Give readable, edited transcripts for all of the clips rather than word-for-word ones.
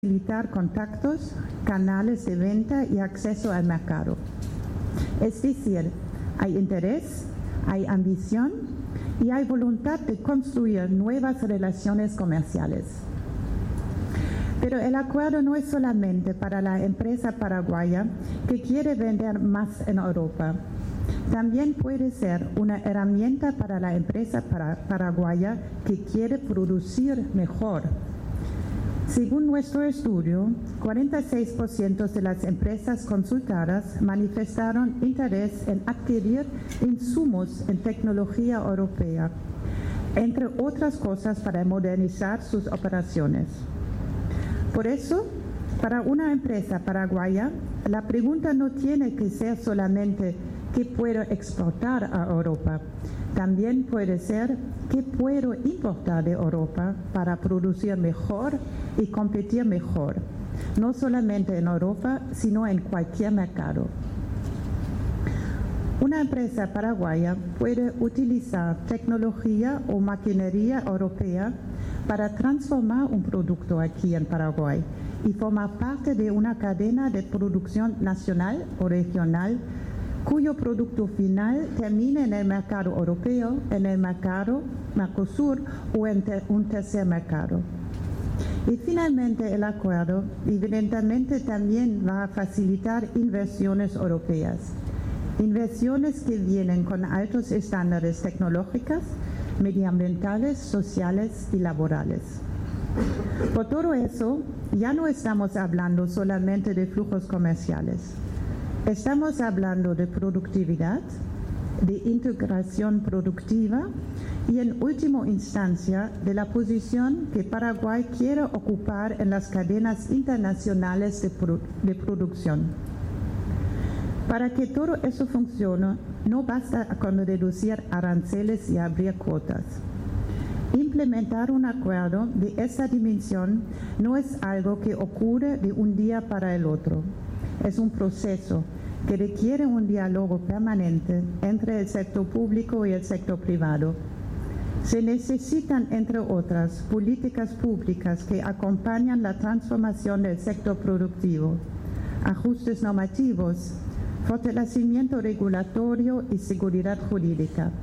facilitar contactos, canales de venta y acceso al mercado. Es decir, hay interés, hay ambición y hay voluntad de construir nuevas relaciones comerciales. Pero el acuerdo no es solamente para la empresa paraguaya que quiere vender más en Europa. También puede ser una herramienta para la empresa paraguaya que quiere producir mejor. Según nuestro estudio, 46% de las empresas consultadas manifestaron interés en adquirir insumos en tecnología europea, entre otras cosas para modernizar sus operaciones. Por eso, para una empresa paraguaya, la pregunta no tiene que ser solamente ¿qué puedo exportar a Europa? También puede ser ¿qué puedo importar de Europa para producir mejor y competir mejor? No solamente en Europa, sino en cualquier mercado. Una empresa paraguaya puede utilizar tecnología o maquinaria europea para transformar un producto aquí en Paraguay y formar parte de una cadena de producción nacional o regional cuyo producto final termine en el mercado europeo, en el mercado Mercosur o en un tercer mercado. Y finalmente el acuerdo evidentemente también va a facilitar inversiones europeas, inversiones que vienen con altos estándares tecnológicos, medioambientales, sociales y laborales. Por todo eso, ya no estamos hablando solamente de flujos comerciales. Estamos hablando de productividad, de integración productiva y en última instancia de la posición que Paraguay quiere ocupar en las cadenas internacionales de producción. Para que todo eso funcione, no basta con reducir aranceles y abrir cuotas. Implementar un acuerdo de esta dimensión no es algo que ocurre de un día para el otro. Es un proceso que requiere un diálogo permanente entre el sector público y el sector privado. Se necesitan, entre otras, políticas públicas que acompañan la transformación del sector productivo, ajustes normativos, fortalecimiento regulatorio y seguridad jurídica.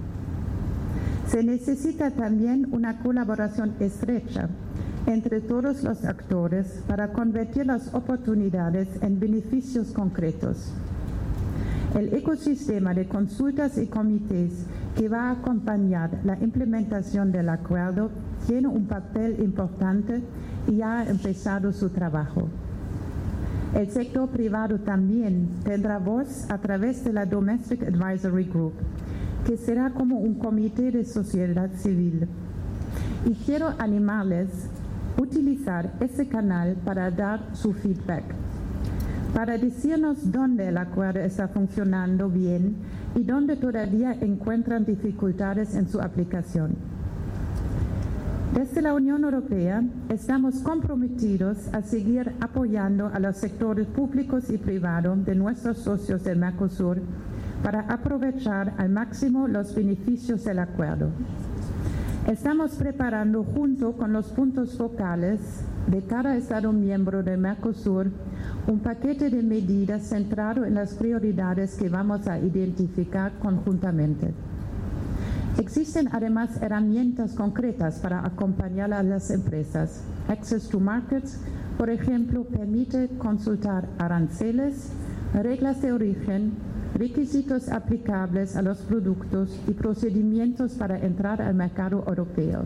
Se necesita también una colaboración estrecha entre todos los actores para convertir las oportunidades en beneficios concretos. El ecosistema de consultas y comités que va a acompañar la implementación del acuerdo tiene un papel importante y ya ha empezado su trabajo. El sector privado también tendrá voz a través de la Domestic Advisory Group, que será como un comité de sociedad civil. Y quiero animarles a utilizar ese canal para dar su feedback, para decirnos dónde el acuerdo está funcionando bien y dónde todavía encuentran dificultades en su aplicación. Desde la Unión Europea estamos comprometidos a seguir apoyando a los sectores públicos y privados de nuestros socios del Mercosur para aprovechar al máximo los beneficios del acuerdo. Estamos preparando junto con los puntos focales de cada Estado miembro del Mercosur un paquete de medidas centrado en las prioridades que vamos a identificar conjuntamente. Existen además herramientas concretas para acompañar a las empresas. Access to Markets, por ejemplo, permite consultar aranceles, reglas de origen, requisitos aplicables a los productos y procedimientos para entrar al mercado europeo.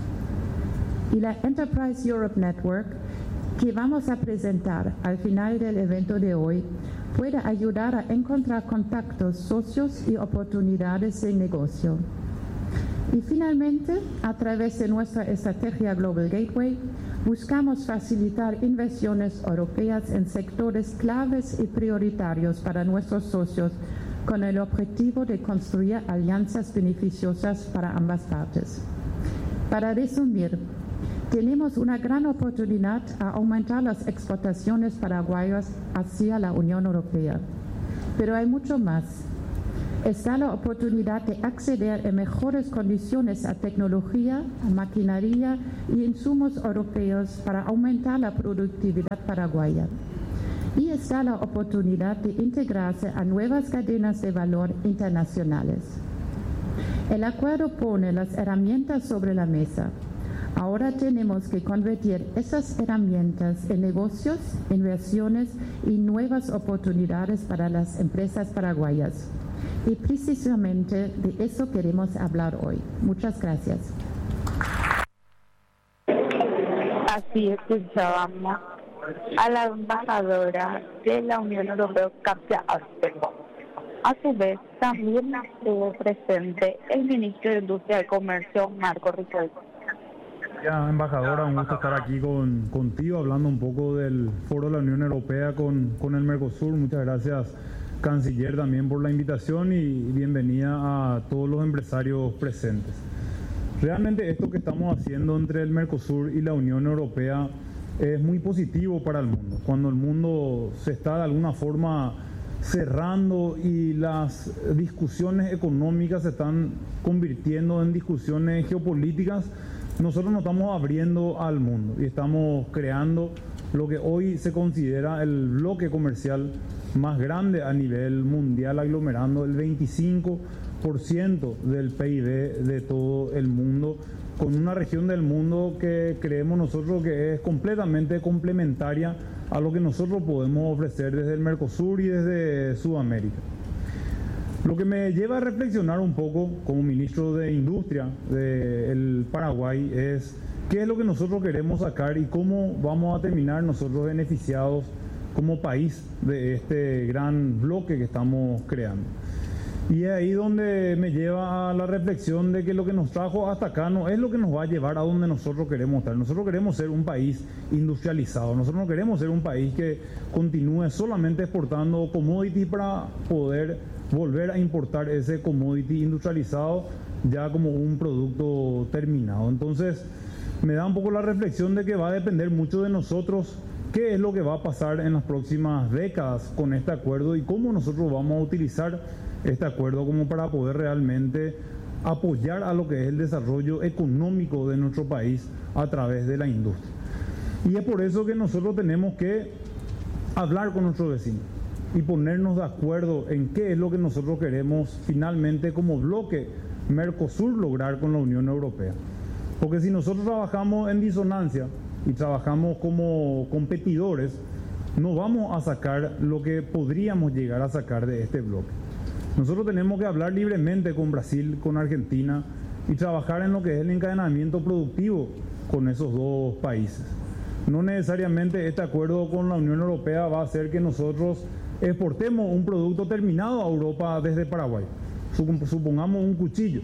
Y la Enterprise Europe Network, que vamos a presentar al final del evento de hoy, puede ayudar a encontrar contactos, socios y oportunidades de negocio. Y finalmente, a través de nuestra estrategia Global Gateway, buscamos facilitar inversiones europeas en sectores claves y prioritarios para nuestros socios con el objetivo de construir alianzas beneficiosas para ambas partes. Para resumir, tenemos una gran oportunidad a aumentar las exportaciones paraguayas hacia la Unión Europea, pero hay mucho más. Está la oportunidad de acceder en mejores condiciones a tecnología, a maquinaria y insumos europeos para aumentar la productividad paraguaya. Y está la oportunidad de integrarse a nuevas cadenas de valor internacionales. El acuerdo pone las herramientas sobre la mesa. Ahora tenemos que convertir esas herramientas en negocios, inversiones y nuevas oportunidades para las empresas paraguayas. Y precisamente de eso queremos hablar hoy. Muchas gracias. Así escuchábamos a la embajadora de la Unión Europea, Katia Aspero. A su vez, también estuvo presente el ministro de Industria y Comercio, Marco Riquelme. Ya, embajadora, un gusto estar aquí contigo, hablando un poco del Foro de la Unión Europea con el Mercosur. Muchas gracias, canciller, también por la invitación y bienvenida a todos los empresarios presentes. Realmente esto que estamos haciendo entre el Mercosur y la Unión Europea es muy positivo para el mundo. Cuando el mundo se está de alguna forma cerrando y las discusiones económicas se están convirtiendo en discusiones geopolíticas, nosotros nos estamos abriendo al mundo y estamos creando lo que hoy se considera el bloque comercial más grande a nivel mundial, aglomerando el 25% del PIB de todo el mundo, con una región del mundo que creemos nosotros que es completamente complementaria a lo que nosotros podemos ofrecer desde el Mercosur y desde Sudamérica. Lo que me lleva a reflexionar un poco como ministro de Industria del Paraguay es qué es lo que nosotros queremos sacar y cómo vamos a terminar nosotros beneficiados como país de este gran bloque que estamos creando. Y es ahí donde me lleva a la reflexión de que lo que nos trajo hasta acá no es lo que nos va a llevar a donde nosotros queremos estar. Nosotros queremos ser un país industrializado, nosotros no queremos ser un país que continúe solamente exportando commodities para poder volver a importar ese commodity industrializado ya como un producto terminado. Entonces me da un poco la reflexión de que va a depender mucho de nosotros qué es lo que va a pasar en las próximas décadas con este acuerdo y cómo nosotros vamos a utilizar este acuerdo como para poder realmente apoyar a lo que es el desarrollo económico de nuestro país a través de la industria. Y es por eso que nosotros tenemos que hablar con nuestros vecinos y ponernos de acuerdo en qué es lo que nosotros queremos finalmente como bloque Mercosur lograr con la Unión Europea. Porque si nosotros trabajamos en disonancia y trabajamos como competidores, no vamos a sacar lo que podríamos llegar a sacar de este bloque. Nosotros tenemos que hablar libremente con Brasil, con Argentina y trabajar en lo que es el encadenamiento productivo con esos dos países. No necesariamente este acuerdo con la Unión Europea va a hacer que nosotros exportemos un producto terminado a Europa desde Paraguay. Supongamos un cuchillo.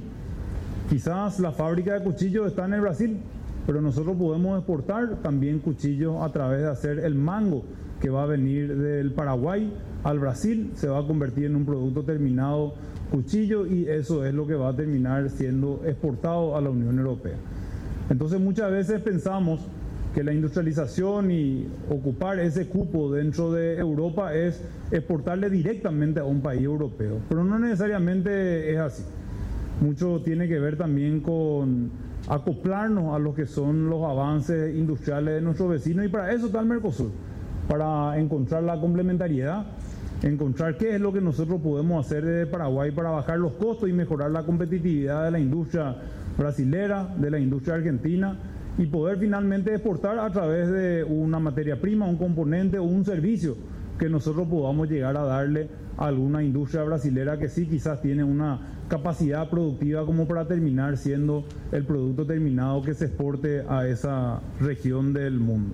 Quizás la fábrica de cuchillos está en el Brasil, pero nosotros podemos exportar también cuchillos a través de hacer el mango que va a venir del Paraguay al Brasil, se va a convertir en un producto terminado cuchillo y eso es lo que va a terminar siendo exportado a la Unión Europea. Entonces muchas veces pensamos que la industrialización y ocupar ese cupo dentro de Europa es exportarle directamente a un país europeo, pero no necesariamente es así. Mucho tiene que ver también con acoplarnos a lo que son los avances industriales de nuestros vecinos y para eso está el Mercosur, para encontrar la complementariedad, encontrar qué es lo que nosotros podemos hacer desde Paraguay para bajar los costos y mejorar la competitividad de la industria brasilera, de la industria argentina y poder finalmente exportar a través de una materia prima, un componente o un servicio que nosotros podamos llegar a darle a alguna industria brasilera que sí quizás tiene una capacidad productiva como para terminar siendo el producto terminado que se exporte a esa región del mundo.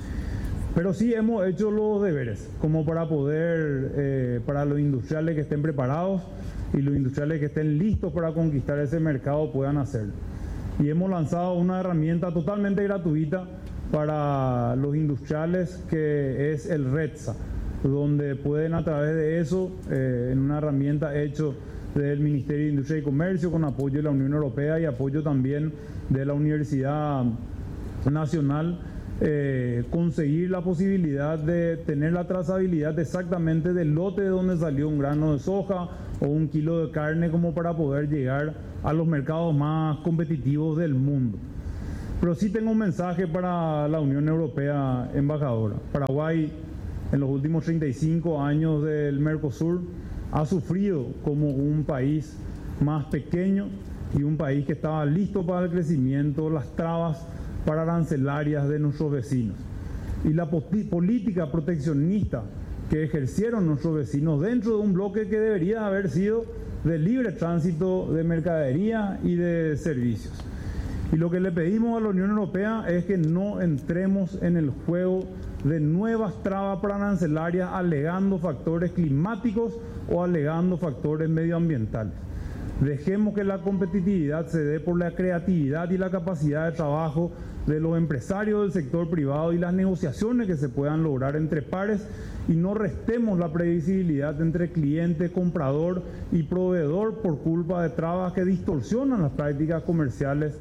Pero sí hemos hecho los deberes como para poder, para los industriales que estén preparados y los industriales que estén listos para conquistar ese mercado puedan hacerlo. Y hemos lanzado una herramienta totalmente gratuita para los industriales que es el RETSA, donde pueden a través de eso, en una herramienta hecho del Ministerio de Industria y Comercio con apoyo de la Unión Europea y apoyo también de la Universidad Nacional, conseguir la posibilidad de tener la trazabilidad exactamente del lote de donde salió un grano de soja o un kilo de carne, como para poder llegar a los mercados más competitivos del mundo. Pero sí tengo un mensaje para la Unión Europea, embajadora. Paraguay, en los últimos 35 años del Mercosur, ha sufrido como un país más pequeño y un país que estaba listo para el crecimiento, las trabas para arancelarias de nuestros vecinos. Y la política proteccionista que ejercieron nuestros vecinos dentro de un bloque que debería haber sido de libre tránsito de mercadería y de servicios. Y lo que le pedimos a la Unión Europea es que no entremos en el juego de nuevas trabas para arancelarias alegando factores climáticos o alegando factores medioambientales. Dejemos que la competitividad se dé por la creatividad y la capacidad de trabajo de los empresarios del sector privado y las negociaciones que se puedan lograr entre pares, y no restemos la previsibilidad entre cliente, comprador y proveedor por culpa de trabas que distorsionan las prácticas comerciales.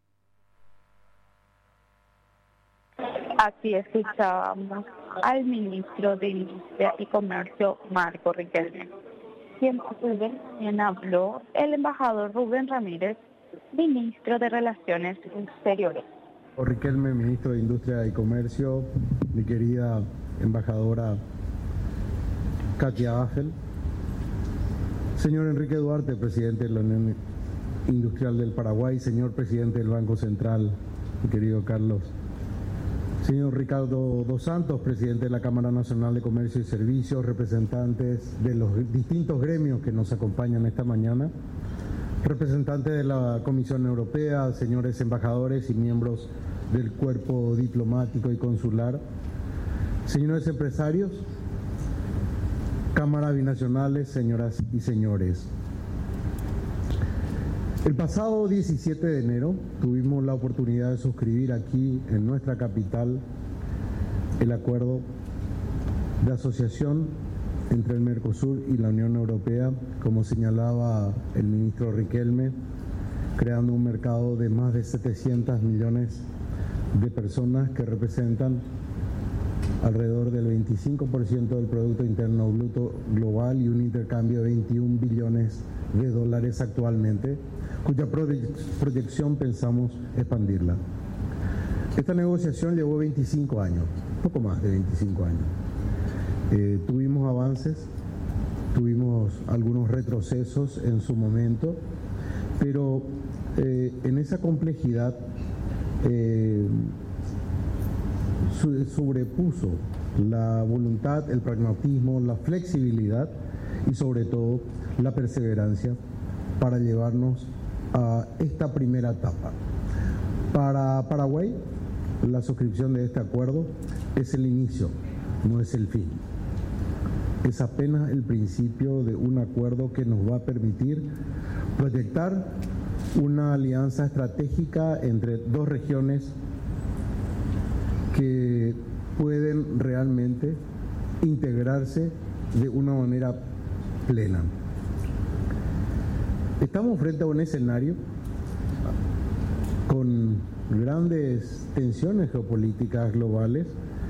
Así escuchábamos al ministro de Industria y Comercio, Marco Riquelme. Quien a su vez también habló el embajador Rubén Ramírez, ministro de Relaciones Exteriores. Riquelme, ministro de Industria y Comercio, mi querida embajadora Katia Ángel, señor Enrique Duarte, presidente de la Unión Industrial del Paraguay, señor presidente del Banco Central, mi querido Carlos, señor Ricardo dos Santos, presidente de la Cámara Nacional de Comercio y Servicios, representantes de los distintos gremios que nos acompañan esta mañana, representantes de la Comisión Europea, señores embajadores y miembros del cuerpo diplomático y consular, señores empresarios, cámaras binacionales, señoras y señores. El pasado 17 de enero tuvimos la oportunidad de suscribir aquí en nuestra capital el acuerdo de asociación entre el Mercosur y la Unión Europea, como señalaba el ministro Riquelme, creando un mercado de más de 700 millones de personas que representan alrededor del 25% del Producto Interno Bruto global y un intercambio de 21 billones de dólares actualmente, cuya proyección pensamos expandirla. Esta negociación llevó 25 años, poco más de 25 años. Tuvimos avances, tuvimos algunos retrocesos en su momento, pero en esa complejidad sobrepuso la voluntad, el pragmatismo, la flexibilidad y sobre todo la perseverancia para llevarnos a esta primera etapa. Para Paraguay, la suscripción de este acuerdo es el inicio, no es el fin. Es apenas el principio de un acuerdo que nos va a permitir proyectar una alianza estratégica entre dos regiones que pueden realmente integrarse de una manera plena. Estamos frente a un escenario con grandes tensiones geopolíticas globales,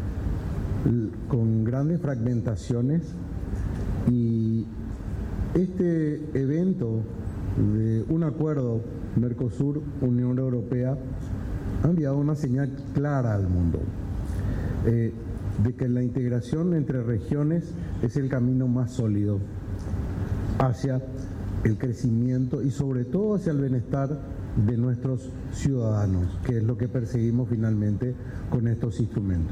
con grandes fragmentaciones, y este evento de un acuerdo Mercosur-Unión Europea ha enviado una señal clara al mundo de que la integración entre regiones es el camino más sólido hacia el crecimiento y sobre todo hacia el bienestar de nuestros ciudadanos, que es lo que perseguimos finalmente con estos instrumentos.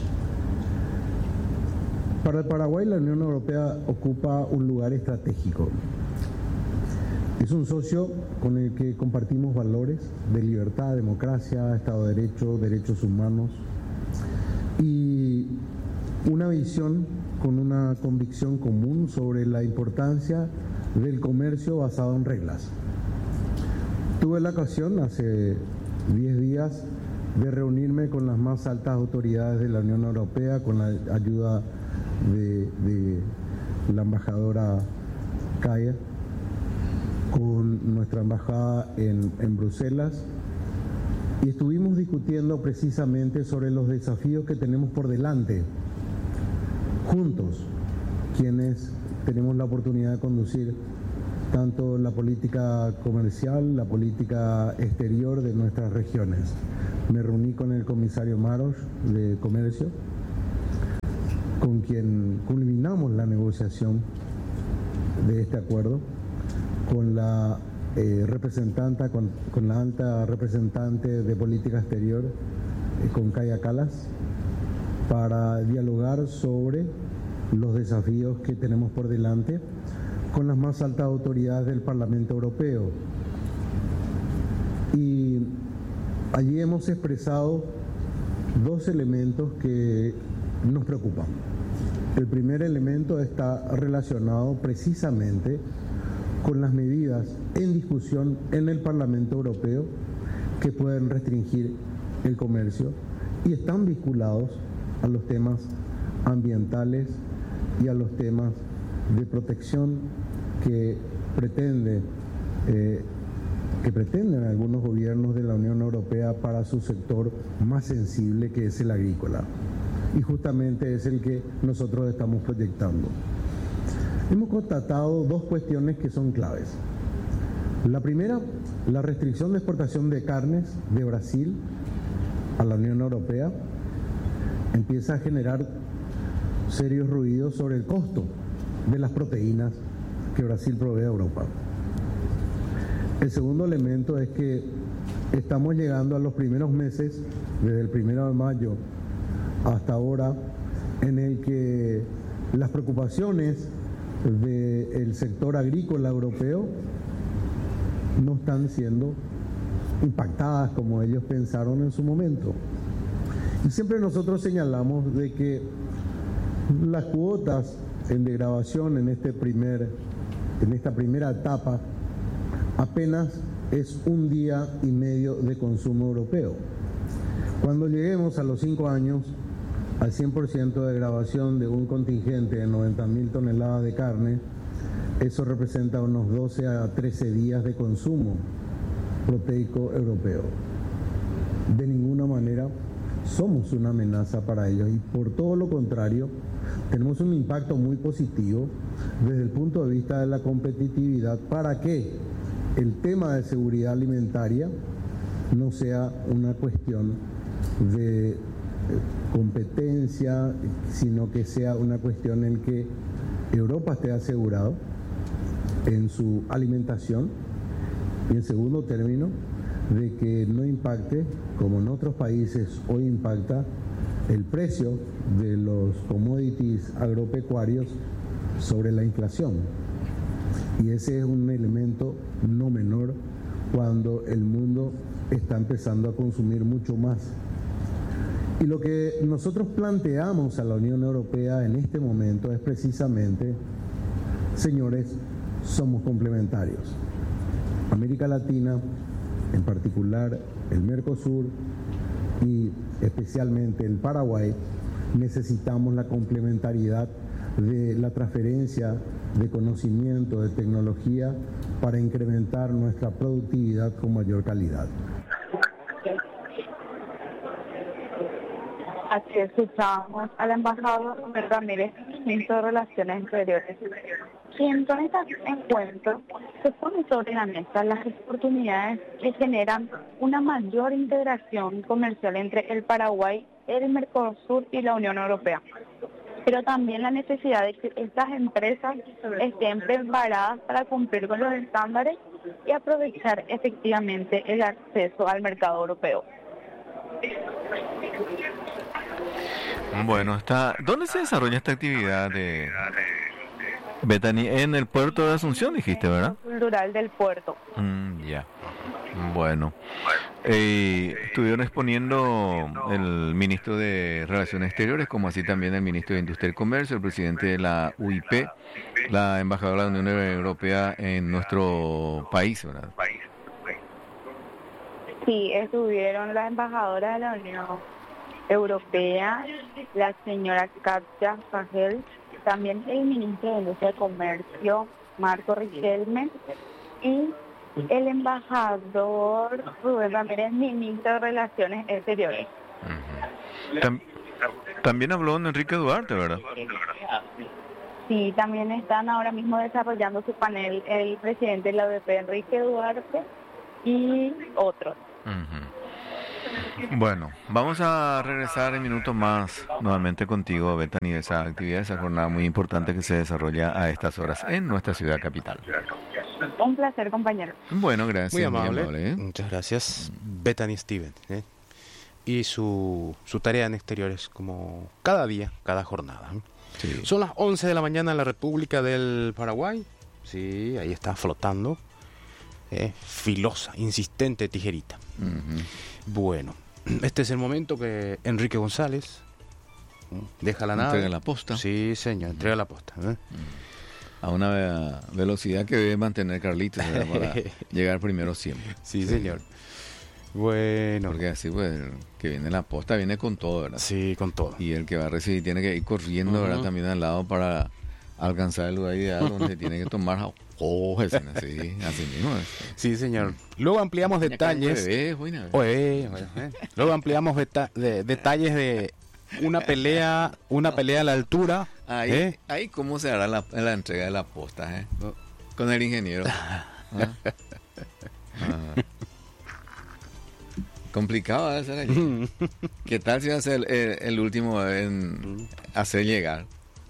Para el Paraguay, la Unión Europea ocupa un lugar estratégico. Es un socio con el que compartimos valores de libertad, democracia, Estado de Derecho, derechos humanos y una visión con una convicción común sobre la importancia del comercio basado en reglas. Tuve la ocasión hace 10 días de reunirme con las más altas autoridades de la Unión Europea con la ayuda de la embajadora Kaya, con nuestra embajada en Bruselas, y estuvimos discutiendo precisamente sobre los desafíos que tenemos por delante, juntos, quienes tenemos la oportunidad de conducir tanto la política comercial, la política exterior de nuestras regiones. Me reuní con el comisario Maros de Comercio, con quien culminamos la negociación de este acuerdo, con la con la alta representante de política exterior, con Kaia Kallas, para dialogar sobre los desafíos que tenemos por delante con las más altas autoridades del Parlamento Europeo. Y allí hemos expresado dos elementos que nos preocupan. El primer elemento está relacionado precisamente con las medidas en discusión en el Parlamento Europeo que pueden restringir el comercio y están vinculados a los temas ambientales y a los temas de protección que pretenden algunos gobiernos de la Unión Europea para su sector más sensible, que es el agrícola. Y justamente es el que nosotros estamos proyectando. Hemos constatado dos cuestiones que son claves. La primera, la restricción de exportación de carnes de Brasil a la Unión Europea empieza a generar serios ruidos sobre el costo de las proteínas que Brasil provee a Europa. El segundo elemento es que estamos llegando a los primeros meses, desde el 1 de mayo hasta ahora, en el que las preocupaciones del sector agrícola europeo no están siendo impactadas como ellos pensaron en su momento. Y siempre nosotros señalamos de que las cuotas en degradación en esta primera etapa apenas es 1 día y medio de consumo europeo. Cuando lleguemos a los 5 años al 100% de degradación de un contingente de 90.000 toneladas de carne, eso representa unos 12 a 13 días de consumo proteico europeo. De ninguna manera somos una amenaza para ellos y por todo lo contrario, tenemos un impacto muy positivo desde el punto de vista de la competitividad para que el tema de seguridad alimentaria no sea una cuestión de competencia, sino que sea una cuestión en que Europa esté asegurado en su alimentación y en segundo término de que no impacte, como en otros países hoy impacta, el precio de los commodities agropecuarios sobre la inflación. Y ese es un elemento no menor cuando el mundo está empezando a consumir mucho más. Y lo que nosotros planteamos a la Unión Europea en este momento es precisamente, señores, somos complementarios. América Latina, en particular el Mercosur y especialmente el Paraguay, necesitamos la complementariedad de la transferencia de conocimiento, de tecnología, para incrementar nuestra productividad con mayor calidad. Así escuchamos al embajador Roberto Ramírez, ministro de Relaciones Exteriores. Y en todo este encuentro se ponen sobre la mesa las oportunidades que generan una mayor integración comercial entre el Paraguay, el Mercosur y la Unión Europea. Pero también la necesidad de que estas empresas estén preparadas para cumplir con los estándares y aprovechar efectivamente el acceso al mercado europeo. Bueno, ¿dónde se desarrolla esta actividad de Bethany? En el puerto de Asunción, dijiste, ¿verdad? Cultural del puerto. Ya. Bueno. Estuvieron exponiendo el ministro de Relaciones Exteriores, como así también el ministro de Industria y Comercio, el presidente de la UIP, la embajadora de la Unión Europea en nuestro país, ¿verdad? Sí, estuvieron la embajadora de la Unión Europea, la señora Katja Fagel, también el ministro de Industria y Comercio, Marco Richelme, y el embajador Rubén Ramírez, ministro de Relaciones Exteriores. También habló don Enrique Duarte, ¿verdad? Sí, también están ahora mismo desarrollando su panel el presidente de la OEP, Enrique Duarte, y otros. Bueno, vamos a regresar en minutos más nuevamente contigo, Bethany, de esa actividad, esa jornada muy importante que se desarrolla a estas horas en nuestra ciudad capital. Un placer, compañero. Bueno, gracias. Muy amable. Muchas gracias, Bethany Stevens. Y su tarea en exteriores, como cada día, cada jornada. Sí. Son las 11 de la mañana en la República del Paraguay. Sí, ahí está flotando. Filosa, insistente tijerita. Bueno, este es el momento que Enrique González deja la nave. Entrega la posta. Sí, señor, entrega la posta. A una velocidad que debe mantener Carlitos, ¿verdad? Para llegar primero siempre. Sí, señor. Bueno. Porque así, pues, que viene la posta, viene con todo, ¿verdad? Sí, con todo. Y el que va a recibir tiene que ir corriendo, ¿verdad? También al lado para alcanzar el lugar ideal donde tiene que tomar así mismo. Sí, señor. Luego ampliamos detalles. Luego ampliamos detalles de una pelea a la altura. Ahí cómo se hará la entrega de la posta, con el ingeniero. Complicado va a ser aquí. ¿Qué tal si va a ser el último en hacer llegar?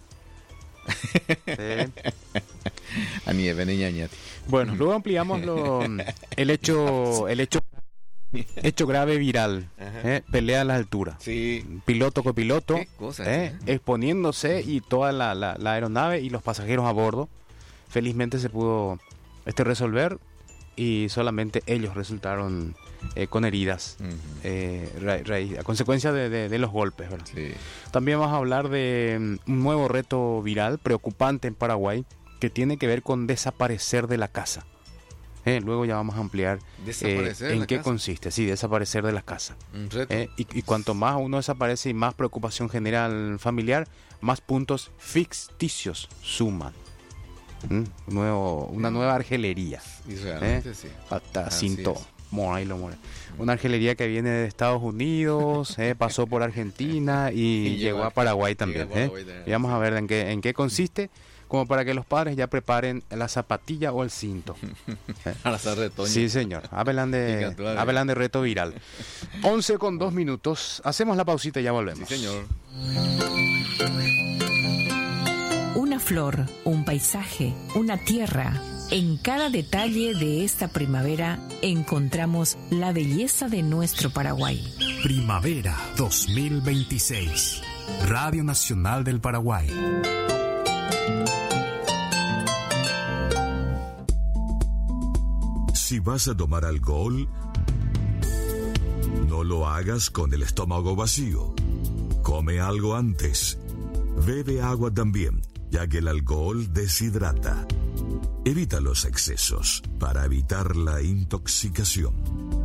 A nieve ni ñañate. Bueno, luego ampliamos el hecho grave viral. Pelea a la altura. Sí. Piloto copiloto. Qué cosa, exponiéndose y toda la aeronave y los pasajeros a bordo. Felizmente se pudo resolver y solamente ellos resultaron con heridas a consecuencia de los golpes, ¿verdad? Sí. También vamos a hablar de un nuevo reto viral preocupante en Paraguay que tiene que ver con desaparecer de la casa. Luego ya vamos a ampliar en qué consiste. Sí, desaparecer de la casa. Un reto. Y cuanto más uno desaparece y más preocupación general familiar, más puntos ficticios suman. Una nueva argelería. Y realmente sí. Hasta cinto. Una argelería que viene de Estados Unidos, pasó por Argentina y llegó a Paraguay también. Y vamos a ver en qué consiste, como para que los padres ya preparen la zapatilla o el cinto. Para hacer retoño. Sí, señor. Hablan de reto viral. 11:02. Hacemos la pausita y ya volvemos. Sí, señor. Una flor, un paisaje, una tierra. En cada detalle de esta primavera encontramos la belleza de nuestro Paraguay. Primavera 2026. Radio Nacional del Paraguay. Si vas a tomar alcohol, no lo hagas con el estómago vacío. Come algo antes. Bebe agua también, ya que el alcohol deshidrata. Evita los excesos para evitar la intoxicación.